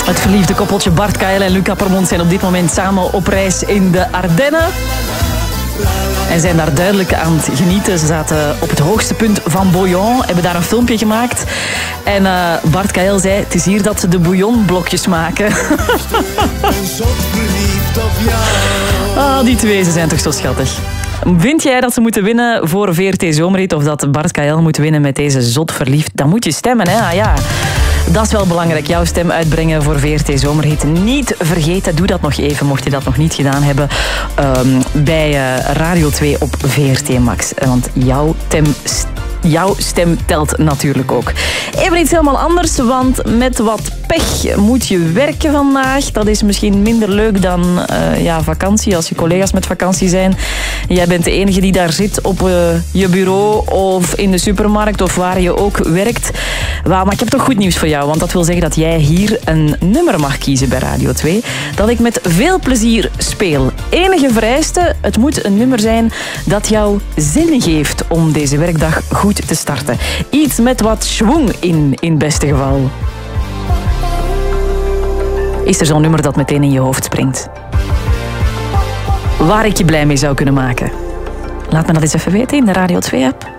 Het verliefde koppeltje Bart Kael en Luca Permont zijn op dit moment samen op reis in de Ardennen. En zijn daar duidelijk aan het genieten. Ze zaten op het hoogste punt van Bouillon, hebben daar een filmpje gemaakt. En Bart Kael zei, het is hier dat ze de bouillonblokjes maken. Die twee, ze zijn toch zo schattig. Vind jij dat ze moeten winnen voor VRT Zomerhit of dat Bart Kael moet winnen met deze Zot Verliefd? Dan moet je stemmen, hè? Ah, ja. Dat is wel belangrijk, jouw stem uitbrengen voor VRT Zomerhit. Niet vergeten, doe dat nog even, mocht je dat nog niet gedaan hebben, bij Radio 2 op VRT Max. Want jouw stem telt natuurlijk ook. Even iets helemaal anders, want met wat pech moet je werken vandaag. Dat is misschien minder leuk dan vakantie, als je collega's met vakantie zijn. Jij bent de enige die daar zit op je bureau of in de supermarkt of waar je ook werkt. Maar ik heb toch goed nieuws voor jou, want dat wil zeggen dat jij hier een nummer mag kiezen bij Radio 2 dat ik met veel plezier speel. Enige vereiste, het moet een nummer zijn dat jou zin geeft om deze werkdag goed te starten. Iets met wat schwung in het beste geval. Is er zo'n nummer dat meteen in je hoofd springt? Waar ik je blij mee zou kunnen maken? Laat me dat eens even weten in de Radio 2-app.